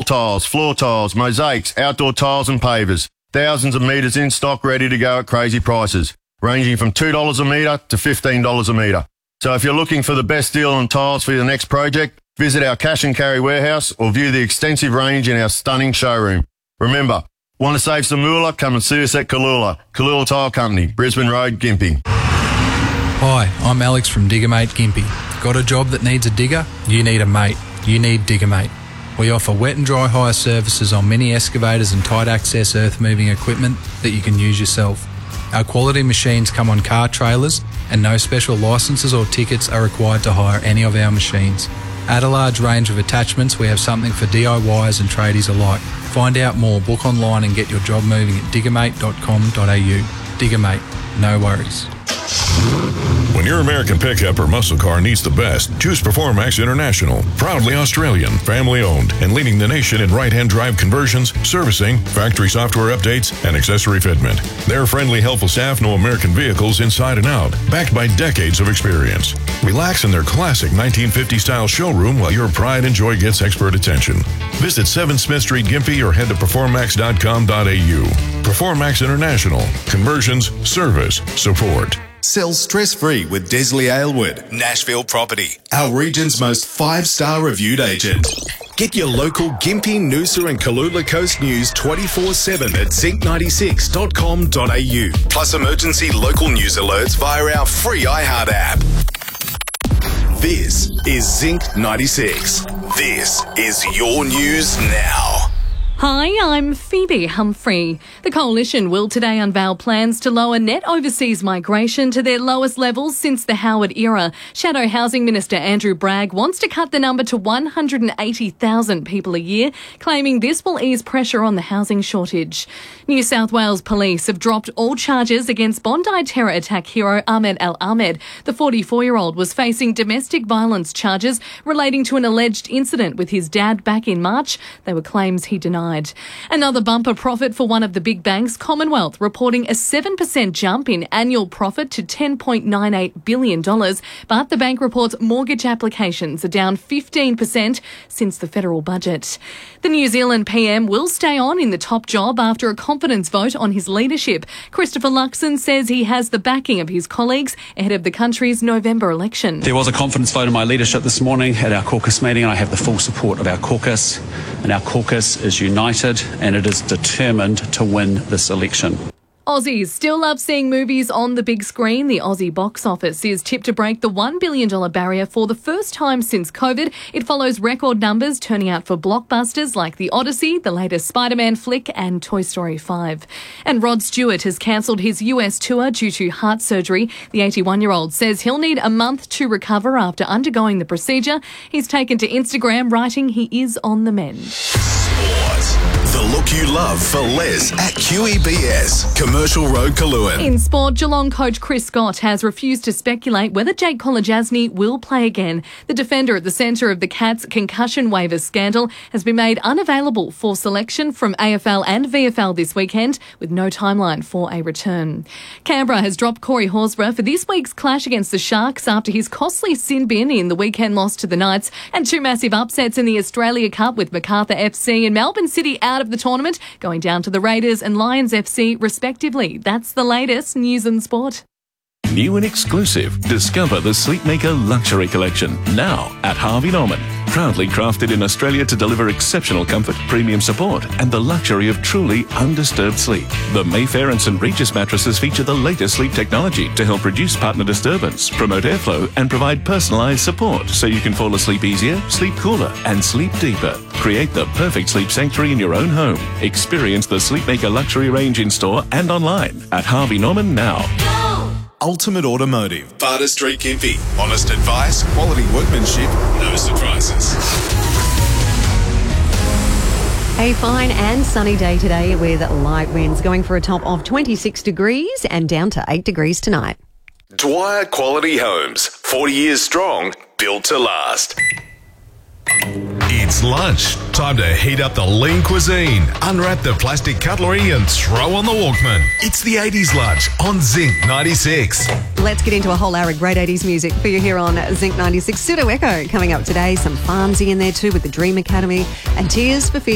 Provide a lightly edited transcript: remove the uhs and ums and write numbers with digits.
tiles, floor tiles, mosaics, outdoor tiles and pavers. Thousands of metres in stock ready to go at crazy prices, ranging from $2 a metre to $15 a metre. So if you're looking for the best deal on tiles for your next project, visit our cash and carry warehouse or view the extensive range in our stunning showroom. Remember, want to save some moolah? Come and see us at Kalula Tile Company, Brisbane Road, Gympie. Hi, I'm Alex from Diggermate Gympie. Got a job that needs a digger? You need a mate. You need Diggermate. We offer wet and dry hire services on mini excavators and tight access earth moving equipment that you can use yourself. Our quality machines come on car trailers and no special licences or tickets are required to hire any of our machines. Add a large range of attachments, we have something for DIYers and tradies alike. Find out more, book online and get your job moving at diggermate.com.au. Diggermate, no worries. When your American pickup or muscle car needs the best, choose Performax International. Proudly Australian, family-owned, and leading the nation in right-hand drive conversions, servicing, factory software updates, and accessory fitment. Their friendly, helpful staff know American vehicles inside and out, backed by decades of experience. Relax in their classic 1950-style showroom while your pride and joy gets expert attention. Visit 7 Smith Street, Gympie, or head to performax.com.au. Performax International. Conversions, service, support. Sell stress-free with Desley Aylward, Nashville Property, our region's most 5-star reviewed agent. Get your local Gympie, Noosa and Kalula Coast news 24/7 at zinc96.com.au. Plus emergency local news alerts via our free iHeart app. This is Zinc 96. This is your news now. Hi, I'm Phoebe Humphrey. The Coalition will today unveil plans to lower net overseas migration to their lowest levels since the Howard era. Shadow Housing Minister Andrew Bragg wants to cut the number to 180,000 people a year, claiming this will ease pressure on the housing shortage. New South Wales Police have dropped all charges against Bondi terror attack hero Ahmed Al-Ahmed. The 44-year-old was facing domestic violence charges relating to an alleged incident with his dad back in March. They were claims he denied. Another bumper profit for one of the big banks, Commonwealth, reporting a 7% jump in annual profit to $10.98 billion. But the bank reports mortgage applications are down 15% since the federal budget. The New Zealand PM will stay on in the top job after a confidence vote on his leadership. Christopher Luxon says he has the backing of his colleagues ahead of the country's November election. There was a confidence vote on my leadership this morning at our caucus meeting, and I have the full support of our caucus. And our caucus is united and it is determined to win this election. Aussies still love seeing movies on the big screen. The Aussie box office is tipped to break the $1 billion barrier for the first time since COVID. It follows record numbers turning out for blockbusters like The Odyssey, the latest Spider-Man flick and Toy Story 5. And Rod Stewart has cancelled his US tour due to heart surgery. The 81-year-old says he'll need a month to recover after undergoing the procedure. He's taken to Instagram writing he is on the mend. The look you love for Les at QEBS, Commercial Road, Kaluan. In sport, Geelong coach Chris Scott has refused to speculate whether Jake Kolodjasny will play again. The defender at the centre of the Cats' concussion waivers scandal has been made unavailable for selection from AFL and VFL this weekend, with no timeline for a return. Canberra has dropped Corey Horsburgh for this week's clash against the Sharks after his costly sin bin in the weekend loss to the Knights, and two massive upsets in the Australia Cup with Macarthur FC and Melbourne City out of the tournament, going down to the Raiders and Lions FC respectively. That's the latest news and sport. New and exclusive. Discover the Sleepmaker Luxury Collection now at Harvey Norman. Proudly crafted in Australia to deliver exceptional comfort, premium support, and the luxury of truly undisturbed sleep. The Mayfair and St. Regis mattresses feature the latest sleep technology to help reduce partner disturbance, promote airflow, and provide personalised support so you can fall asleep easier, sleep cooler, and sleep deeper. Create the perfect sleep sanctuary in your own home. Experience the Sleepmaker Luxury range in store and online at Harvey Norman now. Ultimate Automotive, Barter Street, Gympie. Honest advice, quality workmanship, no surprises. A fine and sunny day today with light winds, going for a top of 26 degrees and down to 8 degrees tonight. Dwyer Quality Homes, 40 years strong, built to last. It's lunch. Time to heat up the lean cuisine, unwrap the plastic cutlery and throw on the Walkman. It's the 80s lunch on Zinc 96. Let's get into a whole hour of great 80s music for you here on Zinc 96. Pseudo Echo coming up today. Some Farmsy in there too with the Dream Academy and Tears for Fears.